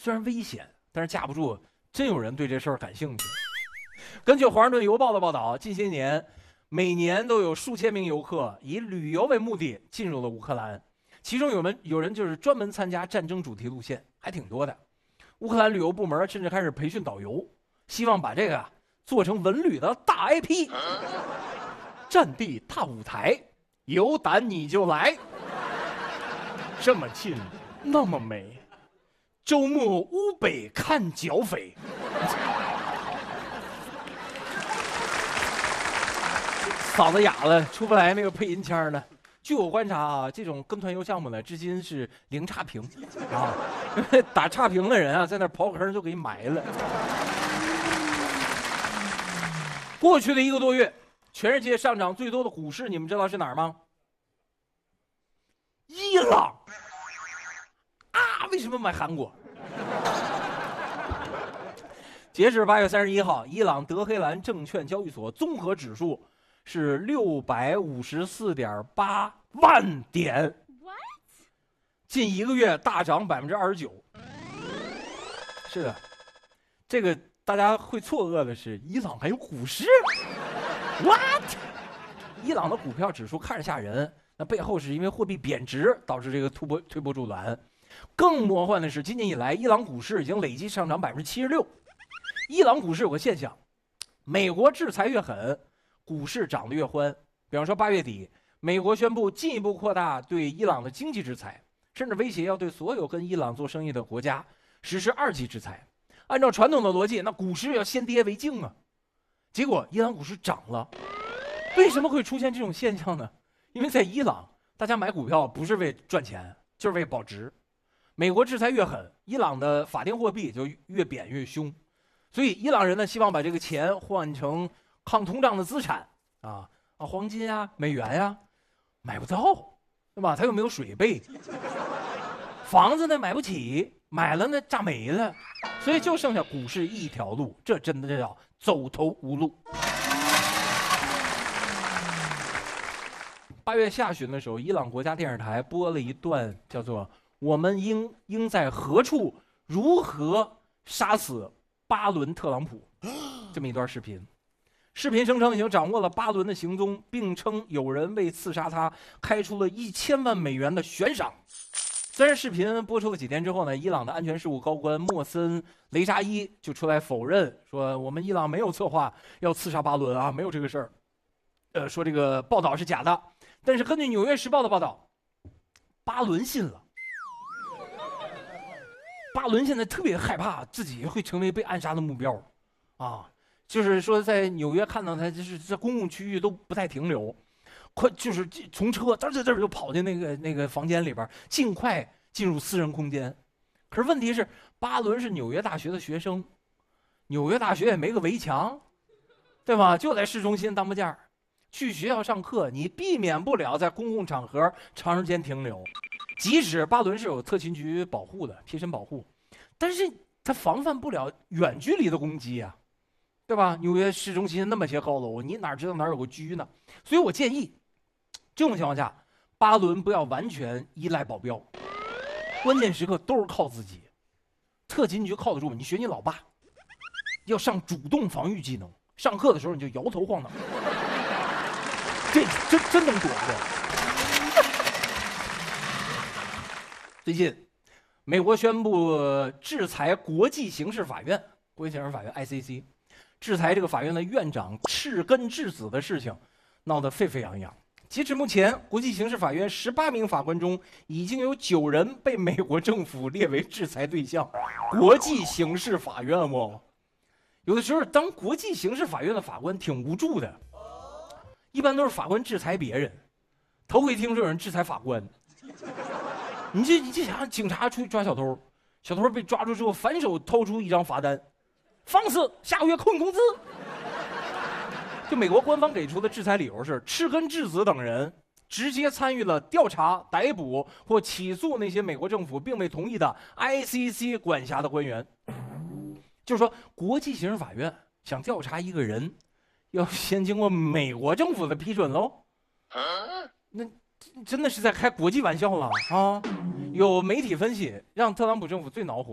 虽然危险，但是架不住真有人对这事儿感兴趣。根据《华盛顿邮报》的报道，近些年每年都有数千名游客以旅游为目的进入了乌克兰，其中有人就是专门参加战争主题路线，还挺多的。乌克兰旅游部门甚至开始培训导游，希望把这个做成文旅的大 IP。战地大舞台，有胆你就来。这么近，那么美，周末乌北看剿匪。嗓子哑了，出不来那个配音腔了。据我观察啊，这种跟团游项目呢，至今是零差评啊。打差评的人啊，在那刨坑就给埋了。过去的1个多月，全世界上涨最多的股市，你们知道是哪儿吗？伊朗。啊，为什么买韩国？截至8月31号，伊朗德黑兰证券交易所综合指数是654.8万点，近1个月大涨29%。是的，这个大家会错愕的是，伊朗还有股市 ？What？ 伊朗的股票指数看着吓人，那背后是因为货币贬值导致这个推波助澜。更魔幻的是，今年以来，伊朗股市已经累计上涨76%。伊朗股市有个现象，美国制裁越狠，股市涨得越欢。比方说8月底，美国宣布进一步扩大对伊朗的经济制裁，甚至威胁要对所有跟伊朗做生意的国家实施2级制裁。按照传统的逻辑，那股市要先跌为敬啊。结果伊朗股市涨了。为什么会出现这种现象呢？因为在伊朗，大家买股票不是为赚钱，就是为保值。美国制裁越狠，伊朗的法定货币就越贬越凶。所以伊朗人呢，希望把这个钱换成抗通胀的资产啊，黄金啊、美元呀，买不到，对吧？他又没有水贝，房子呢买不起，买了呢炸没了，所以就剩下股市一条路，这真的叫走投无路。8月下旬的时候，伊朗国家电视台播了一段叫做“我们应在何处如何杀死巴伦特朗普”这么一段视频。视频声称已经掌握了巴伦的行踪，并称有人为刺杀他开出了1000万美元的悬赏。虽然视频播出了几天之后呢，伊朗的安全事务高官莫森·雷扎伊就出来否认，说我们伊朗没有策划要刺杀巴伦啊，没有这个事儿。说这个报道是假的。但是根据《纽约时报》的报道，巴伦信了。巴伦现在特别害怕自己会成为被暗杀的目标，啊，就是说在纽约看到他，就是在公共区域都不太停留，快就是从车这就跑进那个房间里边，尽快进入私人空间。可是问题是，巴伦是纽约大学的学生，纽约大学也没个围墙，对吧？就在市中心当不件儿。去学校上课，你避免不了在公共场合长时间停留。即使巴伦是有特勤局保护的，贴身保护，但是他防范不了远距离的攻击啊，对吧？纽约市中心那么些高楼，你哪知道哪有个狙呢？所以我建议，这种情况下，巴伦不要完全依赖保镖，关键时刻都是靠自己。特勤局靠得住，你学你老爸，要上主动防御技能。上课的时候你就摇头晃脑。这真能躲过。最近，美国宣布制裁国际刑事法院 （ICC）， 制裁这个法院的院长赤根智子的事情，闹得沸沸扬扬。截至目前，国际刑事法院18名法官中，已经有9人被美国政府列为制裁对象。国际刑事法院哦，有的时候当国际刑事法院的法官挺无助的。一般都是法官制裁别人，头回听说有人制裁法官。你这想警察出去抓小偷，小偷被抓住之后反手掏出一张罚单，放肆，下个月扣你工资。就美国官方给出的制裁理由是，赤根智子等人直接参与了调查、逮捕或起诉那些美国政府并未同意的 ICC 管辖的官员。就是说，国际刑事法院想调查一个人，要先经过美国政府的批准喽。那真的是在开国际玩笑了啊！有媒体分析，让特朗普政府最恼火。